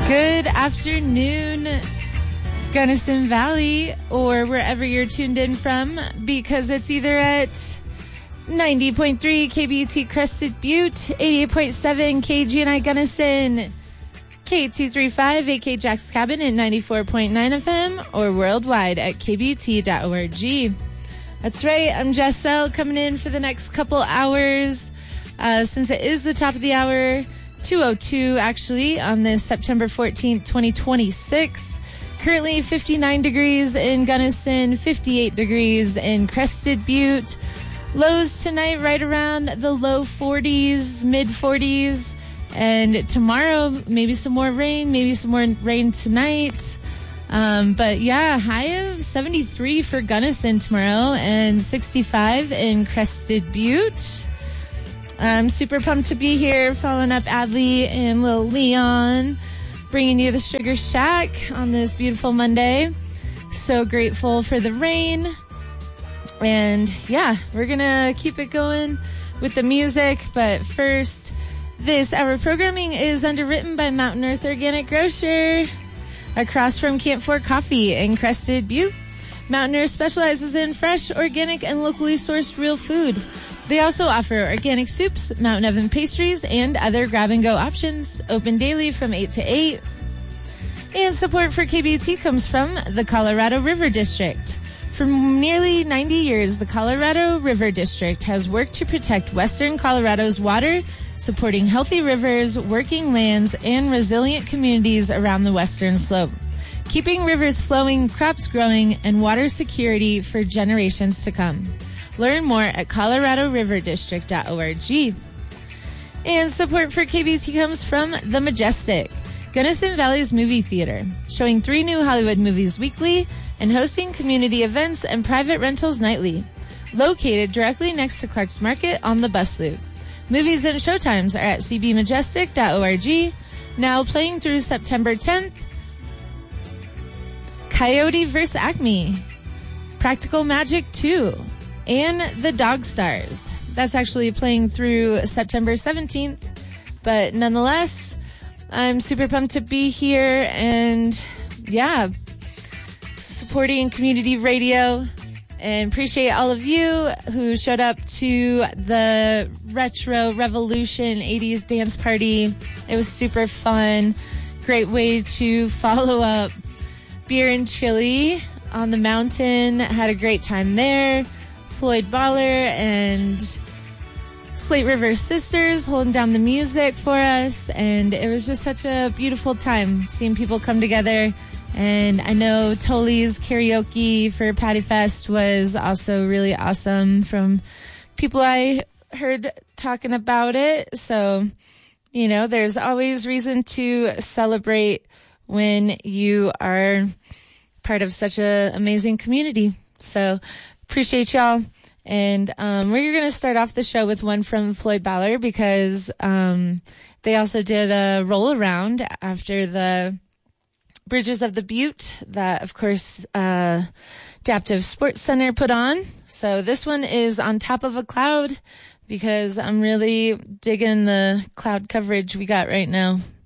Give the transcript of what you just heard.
Good afternoon, Gunnison Valley, or wherever you're tuned in from, because it's either at 90.3 KBUT Crested Butte, 88.7 KGNI Gunnison, K235 AK Jack's Cabin at 94.9 FM, or worldwide at kbut.org. That's right, I'm Jessel coming in for the next couple hours, since it is the top of the hour, 2:02 actually, on this September 14th, 2026. Currently 59 degrees in Gunnison, 58 degrees in Crested Butte. Lows tonight right around the low 40s, mid 40s. And tomorrow, maybe some more rain tonight. But yeah, high of 73 for Gunnison tomorrow and 65 in Crested Butte. I'm super pumped to be here, following up Adley and Lil Leon, bringing you the Sugar Shack on this beautiful Monday. So grateful for the rain. And yeah, we're gonna keep it going with the music. But first, this hour programming is underwritten by Mountain Earth Organic Grocer, across from Camp 4 Coffee in Crested Butte. Mountain Earth specializes in fresh, organic, and locally sourced real food. They also offer organic soups, Mountain Oven pastries, and other grab-and-go options. Open daily from 8 to 8. And support for KBUT comes from the Colorado River District. For nearly 90 years, the Colorado River District has worked to protect Western Colorado's water, supporting healthy rivers, working lands, and resilient communities around the western slope, keeping rivers flowing, crops growing, and water security for generations to come. Learn more at coloradoriverdistrict.org. And support for KBC comes from The Majestic, Gunnison Valley's movie theater, showing 3 new Hollywood movies weekly and hosting community events and private rentals nightly. Located directly next to Clark's Market on the bus loop. Movies and showtimes are at cbmajestic.org. Now playing through September 10th, Coyote vs. Acme, Practical Magic 2, and The Dog Stars. That's actually playing through September 17th. But nonetheless, I'm super pumped to be here and, yeah, supporting community radio. And appreciate all of you who showed up to the Retro Revolution 80s dance party. It was super fun. Great way to follow up beer and chili on the mountain. Had a great time there. Floyd Baller and Slate River Sisters holding down the music for us. And it was just such a beautiful time seeing people come together. And I know Toli's karaoke for Patty Fest was also really awesome from people I heard talking about it. So, you know, there's always reason to celebrate when you are part of such an amazing community. So appreciate y'all. And we're going to start off the show with one from Floyd Baller because they also did a roll around after the Bridges of the Butte that, of course, Adaptive Sports Center put on. So this one is On Top of a Cloud because I'm really digging the cloud coverage we got right now.